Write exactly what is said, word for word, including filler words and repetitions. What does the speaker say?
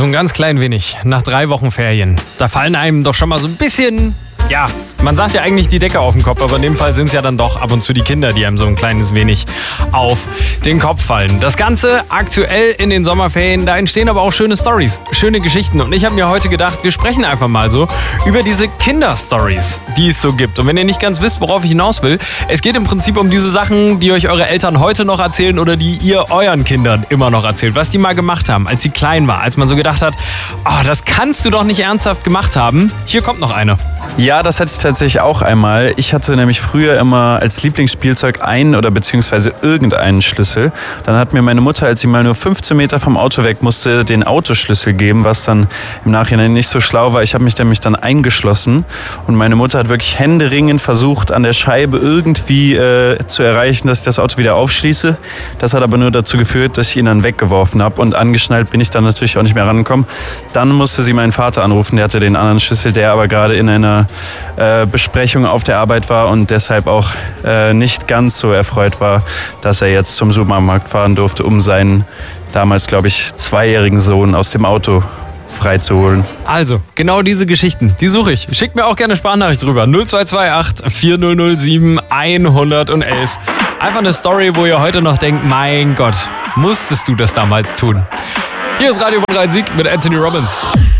So ein ganz klein wenig. Nach drei Wochen Ferien. Da fallen einem doch schon mal so ein bisschen... Ja, man sagt ja eigentlich die Decke auf den Kopf, aber in dem Fall sind es ja dann doch ab und zu die Kinder, die einem so ein kleines wenig auf den Kopf fallen. Das Ganze aktuell in den Sommerferien, da entstehen aber auch schöne Storys, schöne Geschichten. Und ich habe mir heute gedacht, wir sprechen einfach mal so über diese Kinderstories, die es so gibt. Und wenn ihr nicht ganz wisst, worauf ich hinaus will, es geht im Prinzip um diese Sachen, die euch eure Eltern heute noch erzählen oder die ihr euren Kindern immer noch erzählt. Was die mal gemacht haben, als sie klein war, als man so gedacht hat, oh, das kannst du doch nicht ernsthaft gemacht haben. Hier kommt noch eine. Ja, das hatte ich tatsächlich auch einmal. Ich hatte nämlich früher immer als Lieblingsspielzeug einen oder beziehungsweise irgendeinen Schlüssel. Dann hat mir meine Mutter, als sie mal nur fünfzehn Meter vom Auto weg musste, den Autoschlüssel geben, was dann im Nachhinein nicht so schlau war. Ich habe mich nämlich dann eingeschlossen und meine Mutter hat wirklich händeringend versucht, an der Scheibe irgendwie äh, zu erreichen, dass ich das Auto wieder aufschließe. Das hat aber nur dazu geführt, dass ich ihn dann weggeworfen habe und angeschnallt bin ich dann natürlich auch nicht mehr rangekommen. Dann musste sie meinen Vater anrufen, der hatte den anderen Schlüssel, der aber gerade in einer äh, Besprechung auf der Arbeit war und deshalb auch äh, nicht ganz so erfreut war, dass er jetzt zum Supermarkt fahren durfte, um seinen damals, glaube ich, zweijährigen Sohn aus dem Auto freizuholen. Also, genau diese Geschichten, die suche ich. Schickt mir auch gerne Sprachnachricht drüber. null zwei zwei acht vier null null sieben eins eins eins. Einfach eine Story, wo ihr heute noch denkt, mein Gott, musstest du das damals tun? Hier ist Radio Sieg mit Anthony Robbins.